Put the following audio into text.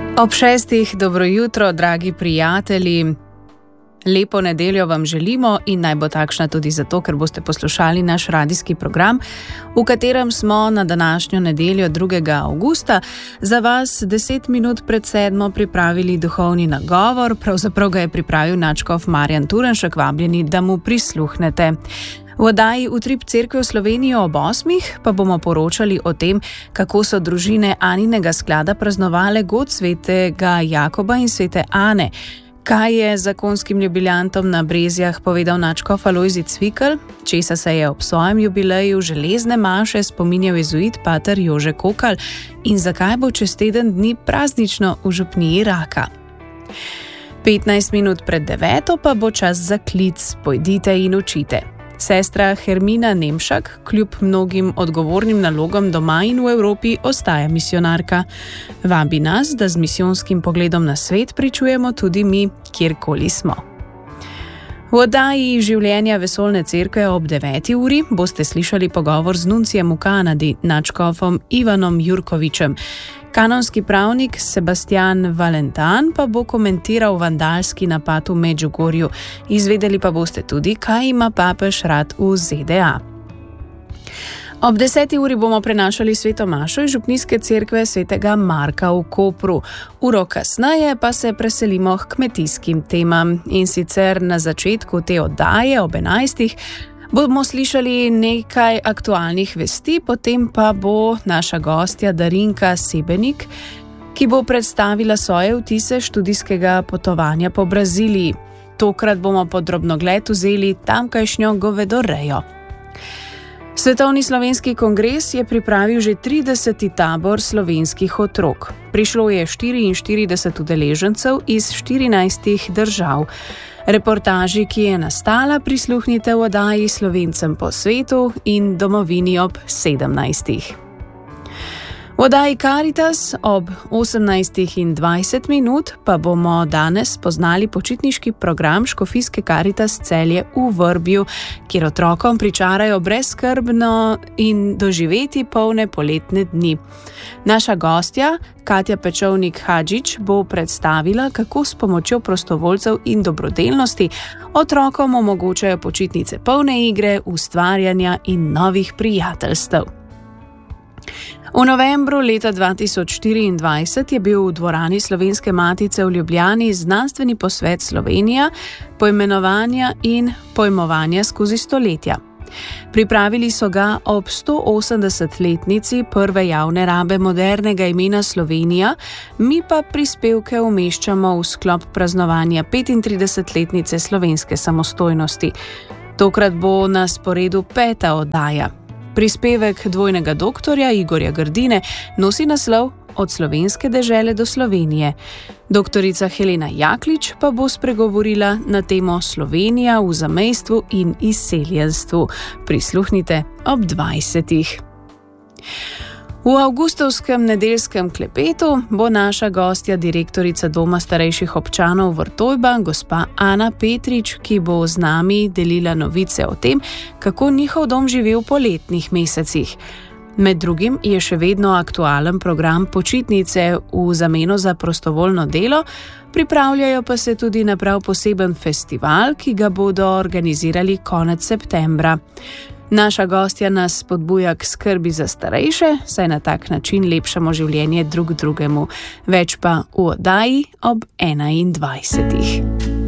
Ob 6. dobro jutro, dragi prijatelji. Lepo nedeljo vam želimo in naj bo takšna tudi zato, ker boste poslušali naš radijski program, v katerem smo na današnjo nedeljo 2. avgusta za vas 10 minut pred 7. pripravili duhovni nagovor, pravzaprav ga je pripravil nadškof Marjan Turnšek, vabljeni, da mu prisluhnete. V oddaji Utrip Cerkve v Sloveniji ob 8. pa bomo poročali o tem, kako so družine Aninega sklada praznovale god svetega Jakoba in svete Ane. Kaj je zakonskim jubilantom na Brezjah povedal nadškof Alojzij Cvikl, česa se je ob svojem jubileju železne maše spominjal jezuit pater Jože Kokal in zakaj bo čez teden dni praznično v župniji Raka. 15 minut pred 9. pa bo čas za klic, pojdite in učite. Sestra Hermina Nemšak, kljub mnogim odgovornim nalogam doma in v Evropi, ostaja misijonarka. Vabi nas, da z misijonskim pogledom na svet pričujemo tudi mi, kjerkoli smo. V oddaji Življenja vesoljne cerkve ob 9. uri boste slišali pogovor z nuncijem v Kanadi, nadškofom Ivanom Jurkovičem. Kanonski pravnik Sebastian Valentan pa bo komentiral vandalski napad v Medžugorju. Izvedeli pa boste tudi, kaj ima papež rad v ZDA. Ob 10. uri bomo prenašali sveto mašo iz župnijske cerkve svetega Marka v Kopru. Uro kasneje pa se preselimo k kmetijskim temam. In sicer na začetku te oddaje ob 11. bomo slišali nekaj aktualnih vesti, potem pa bo naša gostja Darinka Sebenik, ki bo predstavila svoje vtise študijskega potovanja po Braziliji. Tokrat bomo pod drobnogled vzeli tamkajšnjo govedorejo. Svetovni slovenski kongres je pripravil že 30. tabor slovenskih otrok. Prišlo je 44 udeležencev iz 14 držav. Reportaži, ki je nastala, prisluhnite v oddaji Slovencem po svetu in domovini ob 17. V oddaji Caritas ob 18:20 pa bomo danes spoznali počitniški program škofijske Caritas Celje v Vrbju, kjer otrokom pričarajo brezskrbno in doživeti polne poletne dni. Naša gostja, Katja Pečovnik-Hadžič, bo predstavila, kako s pomočjo prostovoljcev in dobrodelnosti otrokom omogočajo počitnice polne igre, ustvarjanja in novih prijateljstev. V novembru leta 2024 je bil v dvorani Slovenske matice v Ljubljani znanstveni posvet Slovenija, poimenovanja in pojmovanja skozi stoletja. Pripravili so ga ob 180-letnici prve javne rabe modernega imena Slovenija, mi pa prispevke umeščamo v sklop praznovanja 35-letnice slovenske samostojnosti. Tokrat bo na sporedu 5. oddaja. Prispevek dvojnega doktorja Igorja Grdine nosi naslov Od slovenske dežele do Slovenije. Doktorica Helena Jaklič pa bo spregovorila na temo Slovenija v zamejstvu in izseljenstvu. Prisluhnite ob 20. V avgustovskem nedeljskem klepetu bo naša gostja direktorica Doma starejših občanov Vrtojba, gospa Ana Petrič, ki bo z nami delila novice o tem, kako njihov dom živi v poletnih mesecih. Med drugim je še vedno aktualen program počitnice v zameno za prostovoljno delo, pripravljajo pa se tudi na prav poseben festival, ki ga bodo organizirali konec septembra. Naša gostja nas spodbuja k skrbi za starejše, saj na tak način lepšamo življenje drug drugemu. Več pa v oddaji ob 21.